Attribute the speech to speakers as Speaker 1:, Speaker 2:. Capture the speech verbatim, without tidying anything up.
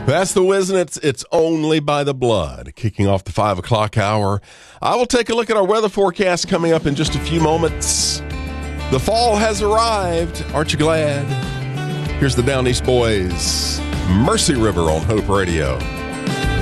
Speaker 1: That's the Whizzin'. It's, it's only by the blood. Kicking off the five o'clock hour. I will take a look at our weather forecast coming up in just a few moments. The fall has arrived. Aren't you glad? Here's the Down East Boys. Mercy River on Hope Radio.